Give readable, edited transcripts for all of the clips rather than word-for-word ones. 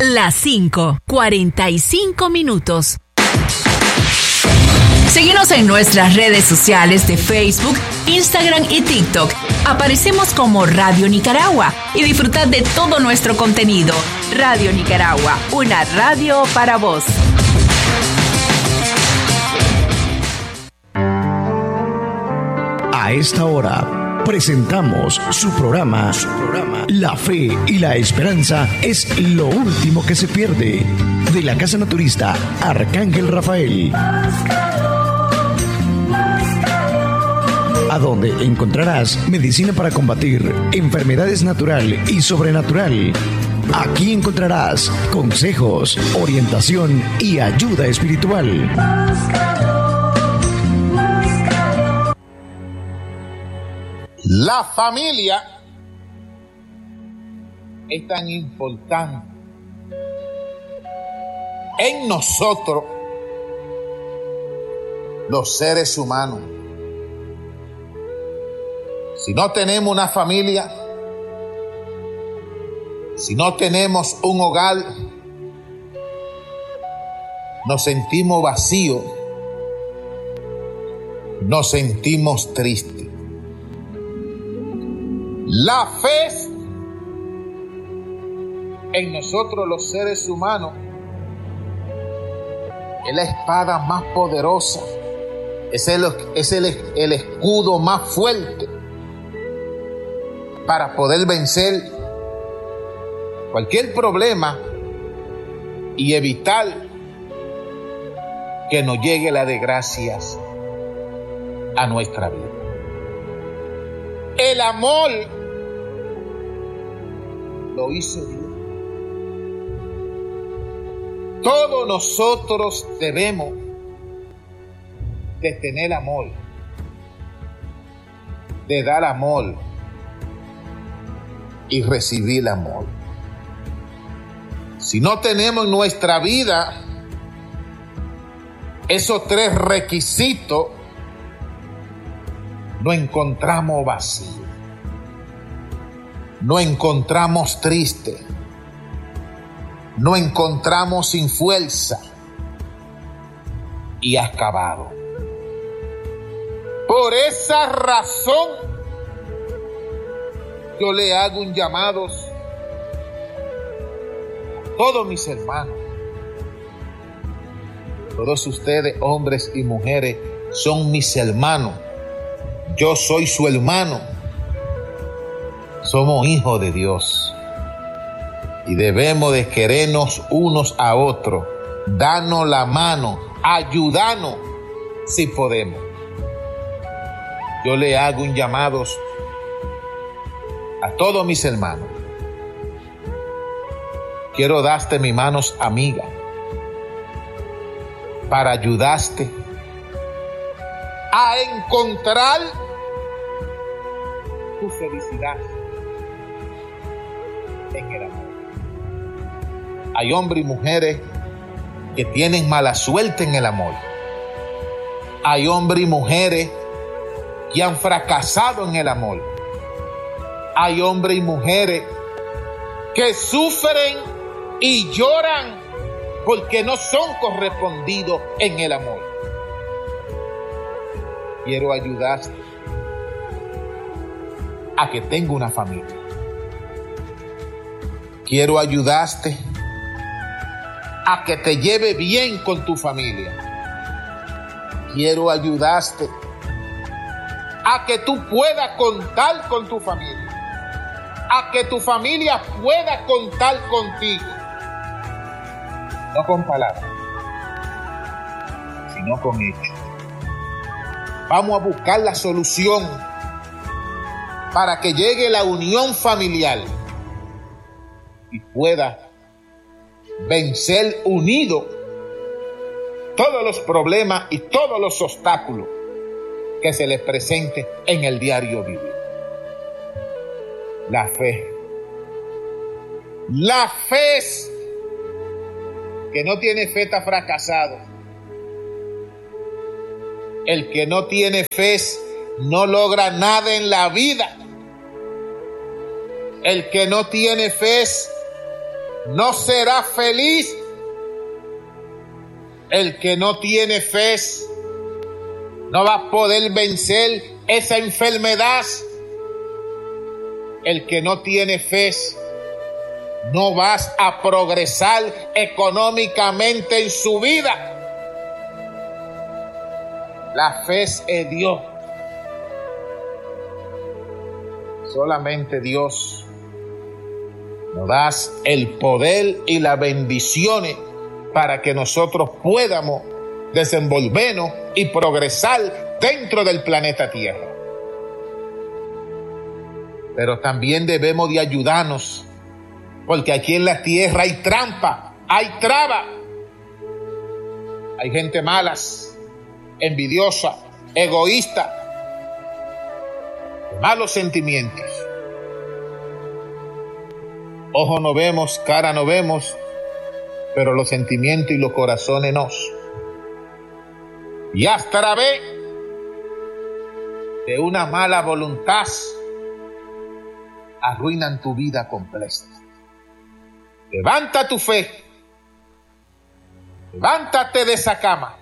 Las 5:45. Síguenos en nuestras redes sociales de Facebook, Instagram y TikTok. Aparecemos como Radio Nicaragua y disfrutad de todo nuestro contenido. Radio Nicaragua, una radio para vos. A esta hora presentamos su programa La Fe y la Esperanza es lo último que se pierde, de la Casa Naturista Arcángel Rafael, a donde encontrarás medicina para combatir enfermedades natural y sobrenatural. Aquí encontrarás consejos, orientación y ayuda espiritual. La familia es tan importante en nosotros, los seres humanos. Si no tenemos una familia, si no tenemos un hogar, nos sentimos vacíos, nos sentimos tristes. La fe en nosotros los seres humanos es la espada más poderosa, es el escudo más fuerte para poder vencer cualquier problema y evitar que nos llegue la desgracia a nuestra vida. El amor lo hizo Dios. Todos nosotros debemos de tener amor, de dar amor y recibir amor. Si no tenemos en nuestra vida esos tres requisitos, nos encontramos vacíos, nos encontramos tristes, nos encontramos sin fuerza y acabados. Por esa razón, yo le hago un llamado a todos mis hermanos. Todos ustedes, hombres y mujeres, son mis hermanos. Yo soy su hermano. Somos hijos de Dios. Y debemos de querernos unos a otros, darnos la mano, ayudarnos si podemos. Yo le hago un llamado a todos mis hermanos. Quiero darte mis manos amigas para ayudarte a encontrar tu felicidad en el amor. Hay hombres y mujeres que tienen mala suerte en el amor. Hay hombres y mujeres que han fracasado en el amor. Hay hombres y mujeres que sufren y lloran porque no son correspondidos en el amor. Quiero ayudarte a que tenga una familia. Quiero ayudarte a que te lleve bien con tu familia. Quiero ayudarte a que tú puedas contar con tu familia, a que tu familia pueda contar contigo, no con palabras, sino con hechos. Vamos a buscar la solución para que llegue la unión familiar y pueda vencer unido todos los problemas y todos los obstáculos que se les presente en el diario vivir. La fe. La fe es que no tiene fe está fracasado. El que no tiene fe no logra nada en la vida. El que no tiene fe No será feliz el que no tiene fe. No va a poder vencer esa enfermedad. El que no tiene fe, no vas a progresar económicamente en su vida. La fe es Dios. Solamente Dios nos da el poder y las bendiciones para que nosotros podamos desenvolvernos y progresar dentro del planeta Tierra. Pero también debemos de ayudarnos, porque aquí en la Tierra hay trampa, hay traba, hay gente malas, envidiosa, egoísta, de malos sentimientos. Ojo no vemos, cara no vemos, pero los sentimientos y los corazones no. Y a través de una mala voluntad arruinan tu vida completa. Levanta tu fe, levántate de esa cama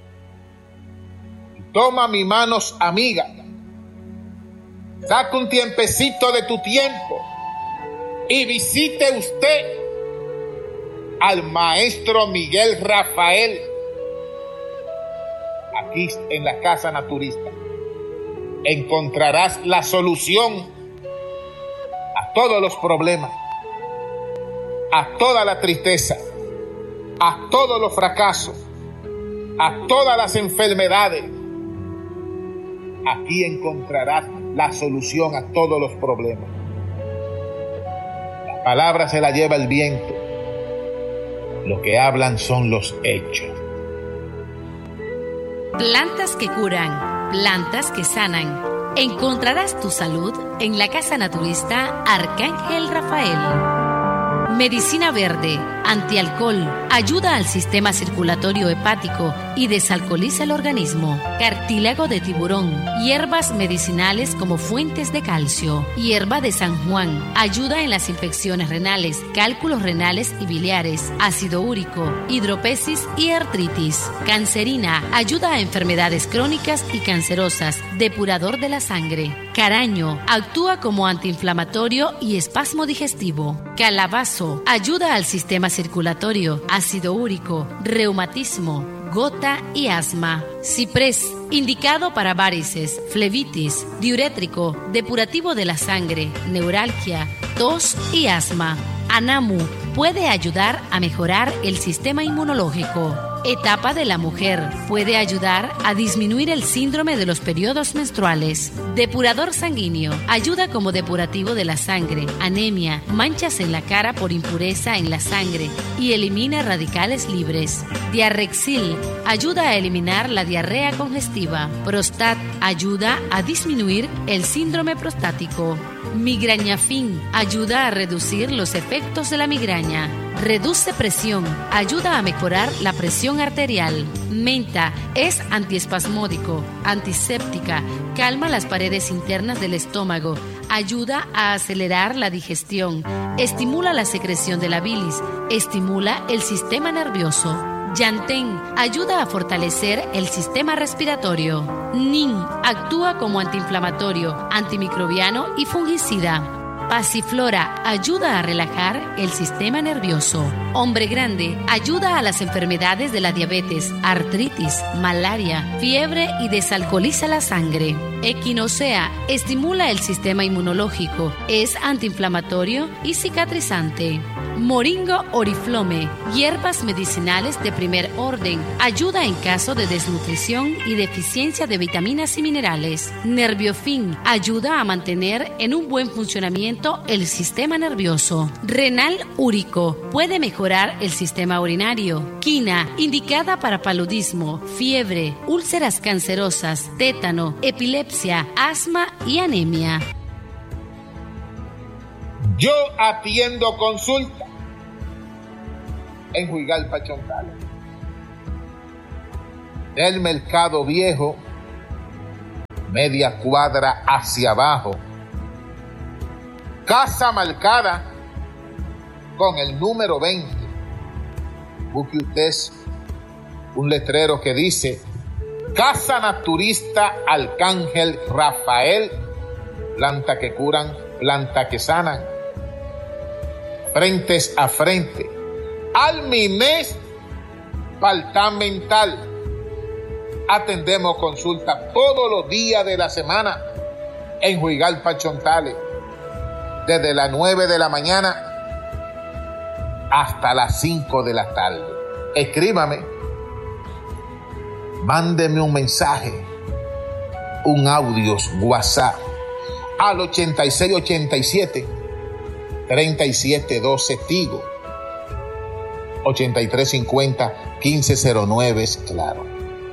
y toma mis manos amiga. Saca un tiempecito de tu tiempo y visite usted al maestro Miguel Rafael aquí en la Casa Naturista. Encontrarás la solución a todos los problemas, a toda la tristeza, a todos los fracasos, a todas las enfermedades. Aquí encontrarás la solución a todos los problemas. Las palabras se las lleva el viento. Lo que hablan son los hechos. Plantas que curan, plantas que sanan. Encontrarás tu salud en la Casa Naturista Arcángel Rafael. Medicina verde, antialcohol, ayuda al sistema circulatorio hepático y desalcoholiza el organismo. Cartílago de tiburón, hierbas medicinales como fuentes de calcio. Hierba de San Juan, ayuda en las infecciones renales, cálculos renales y biliares. Ácido úrico, hidropesis y artritis. Cancerina, ayuda a enfermedades crónicas y cancerosas. Depurador de la sangre. Caraño, actúa como antiinflamatorio y espasmo digestivo. Calabazo, ayuda al sistema circulatorio. Ácido úrico, reumatismo, gota y asma. Ciprés, indicado para varices, flebitis, diurétrico, depurativo de la sangre, neuralgia, tos y asma. Anamu, puede ayudar a mejorar el sistema inmunológico. Etapa de la mujer, puede ayudar a disminuir el síndrome de los periodos menstruales. Depurador sanguíneo, ayuda como depurativo de la sangre, anemia, manchas en la cara por impureza en la sangre y elimina radicales libres. Diarrexil, ayuda a eliminar la diarrea congestiva. Prostat, ayuda a disminuir el síndrome prostático. Migrañafin, ayuda a reducir los efectos de la migraña. Reduce presión, ayuda a mejorar la presión arterial. Menta, es antiespasmódico, antiséptica, calma las paredes internas del estómago, ayuda a acelerar la digestión, estimula la secreción de la bilis, estimula el sistema nervioso. Yantén, ayuda a fortalecer el sistema respiratorio. Nin, actúa como antiinflamatorio, antimicrobiano y fungicida. Pasiflora, ayuda a relajar el sistema nervioso. Hombre grande, ayuda a las enfermedades de la diabetes, artritis, malaria, fiebre y desalcoholiza la sangre. Equinocea, estimula el sistema inmunológico, es antiinflamatorio y cicatrizante. Moringa oriflome, hierbas medicinales de primer orden, ayuda en caso de desnutrición y deficiencia de vitaminas y minerales. Nerviofin, ayuda a mantener en un buen funcionamiento el sistema nervioso. Renal úrico, puede mejorar el sistema urinario. Quina, indicada para paludismo, fiebre, úlceras cancerosas, tétano, epilepsia, asma y anemia. Yo atiendo consulta en Juigalpa, Chontales, del Mercado Viejo, media cuadra hacia abajo, casa marcada con el número 20. Busque usted un letrero que dice Casa Naturista Arcángel Rafael, planta que curan, planta que sanan, frentes a frente, Alminés Departamental. Atendemos consulta todos los días de la semana en Juigalpa, Chontales, desde las 9 de la mañana hasta las 5 de la tarde. Escríbame, mándeme un mensaje, un audio WhatsApp al 8687-3712 Tigo, 8350-1509 es Claro,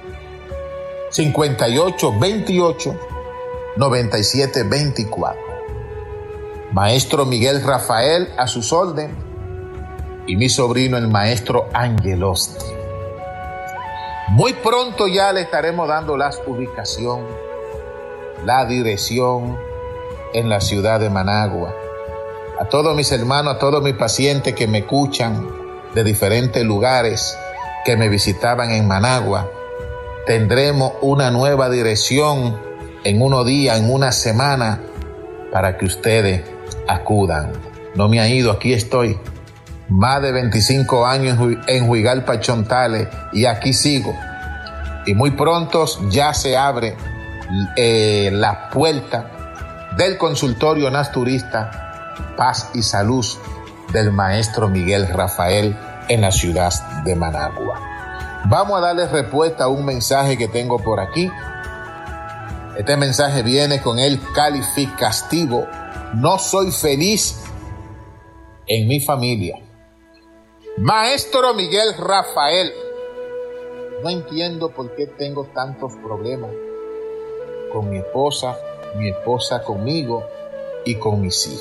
5828-9724. Maestro Miguel Rafael a sus órdenes y mi sobrino el maestro Angelosti. Muy pronto ya le estaremos dando la ubicación, la dirección en la ciudad de Managua. A todos mis hermanos, a todos mis pacientes que me escuchan de diferentes lugares que me visitaban en Managua, tendremos una nueva dirección en unos días, en una semana, para que ustedes acudan. No me ha ido, aquí estoy. Más de 25 años en Juigalpa, Chontales, y aquí sigo. Y muy pronto ya se abre la puerta del consultorio naturista Paz y Salud del maestro Miguel Rafael en la ciudad de Managua. Vamos a darle respuesta a un mensaje que tengo por aquí. Este mensaje viene con el calificativo: no soy feliz en mi familia. Maestro Miguel Rafael, no entiendo por qué tengo tantos problemas con mi esposa conmigo y con mis hijos.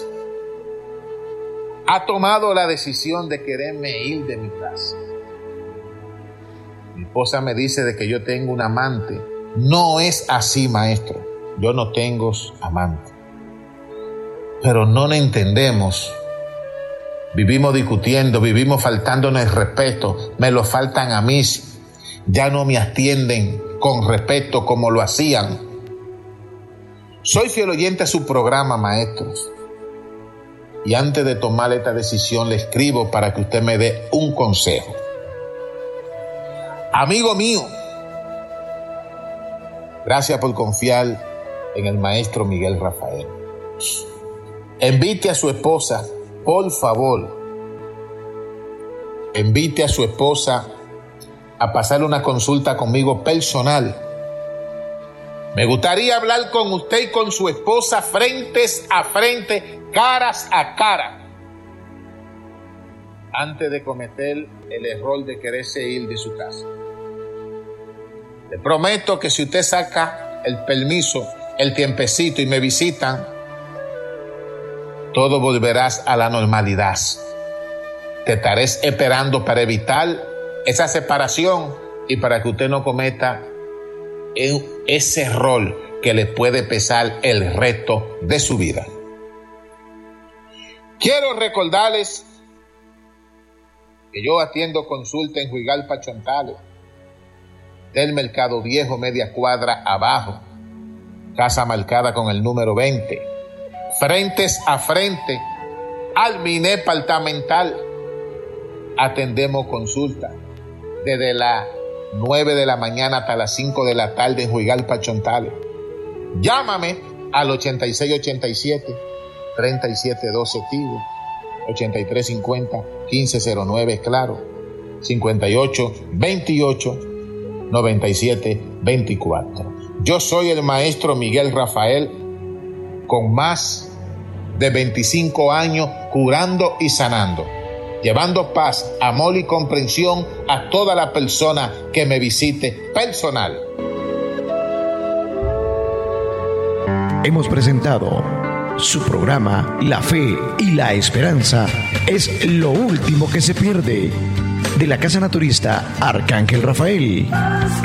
Ha tomado la decisión de quererme ir de mi casa. Mi esposa me dice de que yo tengo un amante. No es así, maestro. Yo no tengo amante. Pero no nos entendemos. Vivimos discutiendo, vivimos faltándonos el respeto. Me lo faltan a mí. Ya no me atienden con respeto como lo hacían. Soy fiel oyente a su programa, maestros. Y antes de tomar esta decisión le escribo para que usted me dé un consejo. Amigo mío, gracias por confiar en el maestro Miguel Rafael. Invite a su esposa, por favor. Invite a su esposa a pasar una consulta conmigo personal. Me gustaría hablar con usted y con su esposa frentes a frente, caras a cara, antes de cometer el error de quererse ir de su casa. Le prometo que si usted saca el permiso, el tiempecito y me visitan, todo volverá a la normalidad. Te estaré esperando para evitar esa separación y para que usted no cometa ese error que le puede pesar el resto de su vida. Quiero recordarles que yo atiendo consulta en Juigalpa, Chontales, del Mercado Viejo, media cuadra abajo, casa marcada con el número 20, frentes a frente, Alminés Departamental. Atendemos consulta desde las 9 de la mañana hasta las 5 de la tarde en Juigalpa, Chontales. Llámame al 8687-3712 Tigo, 8350-1509 Claro, 5828-9724. Yo soy el maestro Miguel Rafael, con más de 25 años curando y sanando, llevando paz, amor y comprensión a toda la persona que me visite personal. Hemos presentado su programa La Fe y la Esperanza es lo último que se pierde, de la Casa Naturista Arcángel Rafael.